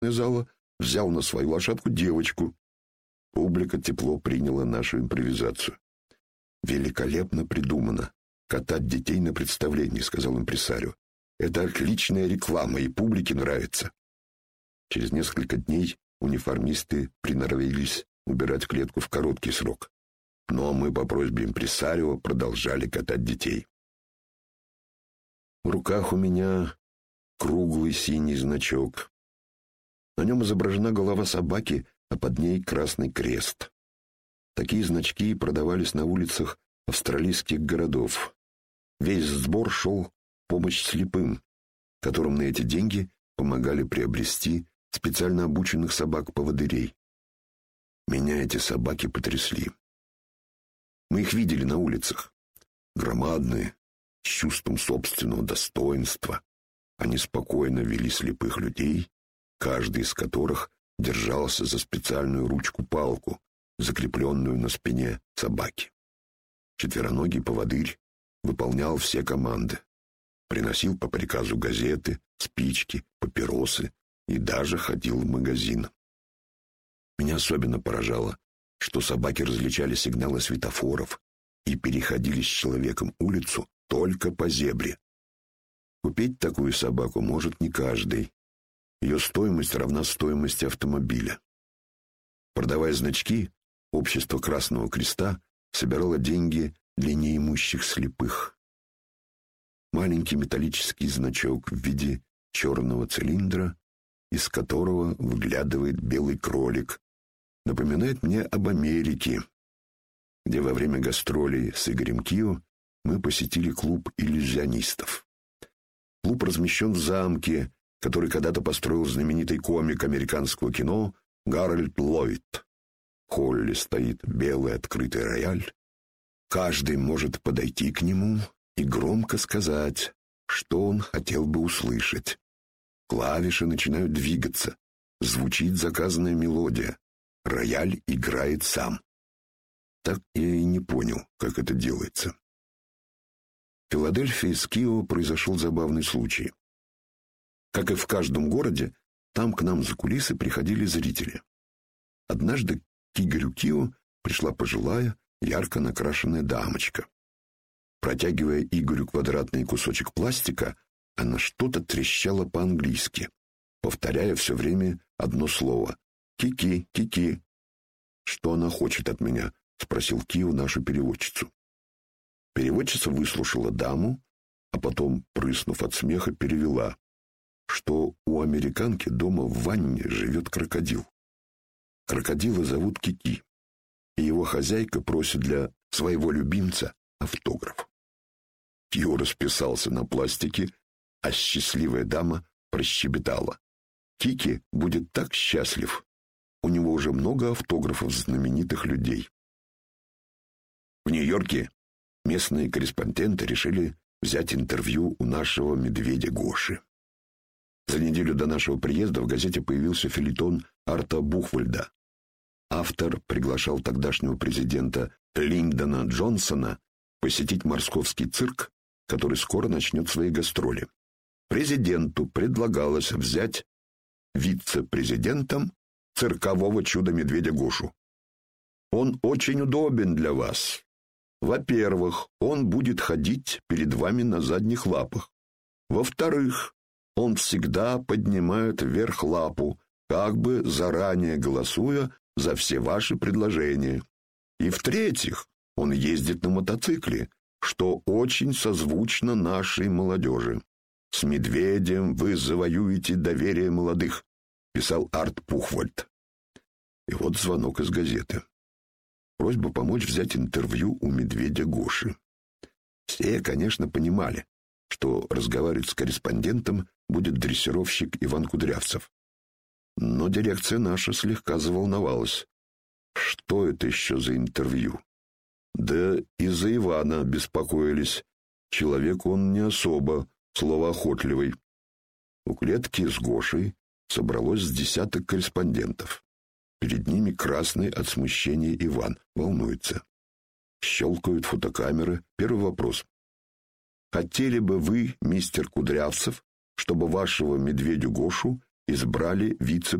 концертная зала, взял на свою лошадку девочку. Публика тепло приняла нашу импровизацию. «Великолепно придумано. Катать детей на представлении», — сказал импресарио. «Это отличная реклама, и публике нравится». Через несколько дней униформисты приноровились убирать клетку в короткий срок. Но мы по просьбе импресарио продолжали катать детей. В руках у меня круглый синий значок. На нем изображена голова собаки, а под ней красный крест. Такие значки продавались на улицах австралийских городов. Весь сбор шел в помощь слепым, которым на эти деньги помогали приобрести специально обученных собак-поводырей. Меня эти собаки потрясли. Мы их видели на улицах. Громадные, с чувством собственного достоинства. Они спокойно вели слепых людей, каждый из которых держался за специальную ручку-палку, закрепленную на спине собаки. Четвероногий поводырь выполнял все команды. Приносил по приказу газеты, спички, папиросы и даже ходил в магазин. Меня особенно поражало, что собаки различали сигналы светофоров и переходили с человеком улицу только по зебре. Купить такую собаку может не каждый. Ее стоимость равна стоимости автомобиля. Продавая значки, общество Красного Креста собирало деньги для неимущих слепых. Маленький металлический значок в виде черного цилиндра, из которого выглядывает белый кролик, напоминает мне об Америке, где во время гастролей с Игорем Кио мы посетили клуб иллюзионистов. Клуб размещен в замке, который когда-то построил знаменитый комик американского кино Гарольд Ллойд. В холле стоит белый открытый рояль. Каждый может подойти к нему и громко сказать, что он хотел бы услышать. Клавиши начинают двигаться, звучит заказанная мелодия. Рояль играет сам. Так я и не понял, как это делается. В Филадельфии с Кио произошел забавный случай. Как и в каждом городе, там к нам за кулисы приходили зрители. Однажды к Игорю Кио пришла пожилая, ярко накрашенная дамочка. Протягивая Игорю квадратный кусочек пластика, она что-то трещала по-английски, повторяя все время одно слово: «Ки-ки, ки-ки». «Что она хочет от меня?» — спросил Кио нашу переводчицу. Переводчица выслушала даму, а потом, прыснув от смеха, перевела, что у американки дома в ванне живет крокодил. Крокодила зовут Кики, и его хозяйка просит для своего любимца автограф. Кио расписался на пластике, а счастливая дама прощебетала: «Кики будет так счастлив, у него уже много автографов знаменитых людей». В Нью-Йорке местные корреспонденты решили взять интервью у нашего медведя Гоши. За неделю до нашего приезда в газете появился фельетон Арта Бухвальда. Автор приглашал тогдашнего президента Линдона Джонсона посетить Московский цирк, который скоро начнет свои гастроли. Президенту предлагалось взять вице-президентом циркового чудо-медведя Гошу. «Он очень удобен для вас. Во-первых, он будет ходить перед вами на задних лапах. Во-вторых, он всегда поднимает вверх лапу, как бы заранее голосуя за все ваши предложения. И в-третьих, он ездит на мотоцикле, что очень созвучно нашей молодежи. С медведем вы завоюете доверие молодых», — писал Арт Бухвальд. И вот звонок из газеты. Просьба помочь взять интервью у медведя Гоши. Все, конечно, понимали, что разговаривать с корреспондентом будет дрессировщик Иван Кудрявцев. Но дирекция наша слегка заволновалась. Что это еще за интервью? Да и за Ивана беспокоились. Человек он не особо словоохотливый. У клетки с Гошей собралось с десяток корреспондентов. Перед ними красный от смущения Иван, волнуется. Щелкают фотокамеры. Первый вопрос. «Хотели бы вы, мистер Кудрявцев, чтобы вашего медведю Гошу избрали вице